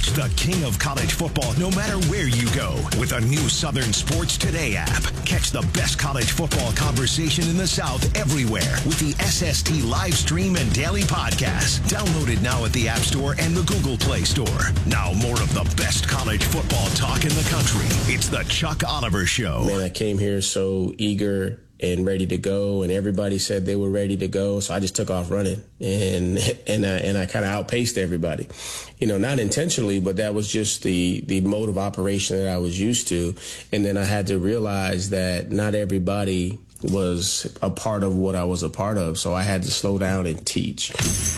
Watch the king of college football no matter where you go with a new Southern Sports Today app. Catch the best college football conversation in the South everywhere with the SST live stream and daily podcast. Download it now at the App Store and the Google Play Store. Now more of the best college football talk in the country. It's the Chuck Oliver Show. Man, I came here so eager and ready to go, and everybody said they were ready to go, so I just took off running, and I kind of outpaced everybody. Not intentionally, but that was just the mode of operation that I was used to. And then I had to realize that not everybody was a part of what I was a part of, so I had to slow down and teach.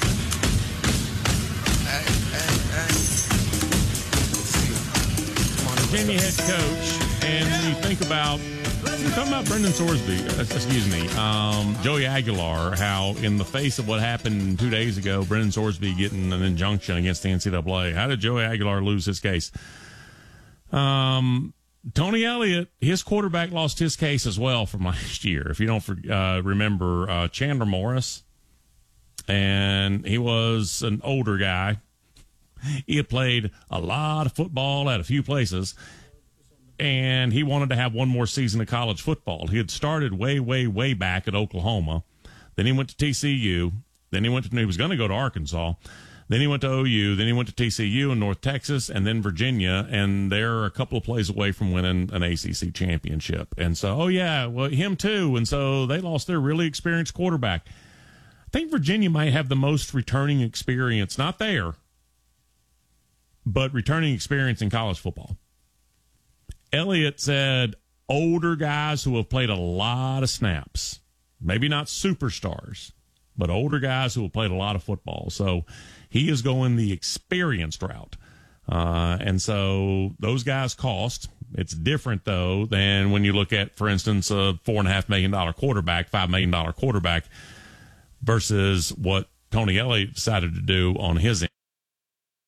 Virginia head coach, and when you think about you're talking about Brendan Sorsby, Joey Aguilar, how in the face of what happened 2 days ago, Brendan Sorsby getting an injunction against the NCAA. How did Joey Aguilar lose his case? Tony Elliott, his quarterback, lost his case as well from last year. If you don't remember, Chandler Morris, and he was an older guy. He had played a lot of football at a few places, and he wanted to have one more season of college football. He had started way, way, way back at Oklahoma. Then he went to TCU. Then he was going to go to Arkansas. Then he went to OU. Then he went to TCU in North Texas, and then Virginia. And they're a couple of plays away from winning an ACC championship. And so, him too. And so they lost their really experienced quarterback. I think Virginia might have the most returning experience, not there, but returning experience in college football. Elliott said older guys who have played a lot of snaps, maybe not superstars, but older guys who have played a lot of football. So he is going the experienced route. And so those guys cost. It's different, though, than when you look at, for instance, a $4.5 million quarterback, $5 million quarterback versus what Tony Elliott decided to do on his end.